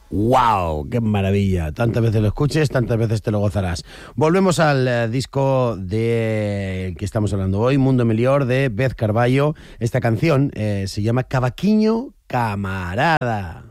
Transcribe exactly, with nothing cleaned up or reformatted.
¡Wow! ¡Qué maravilla! Tantas veces lo escuches, tantas veces te lo gozarás. Volvemos al eh, disco de que estamos hablando hoy, Mundo Melior, de Beth Carballo. Esta canción eh, se llama Cavaquinho Camarada.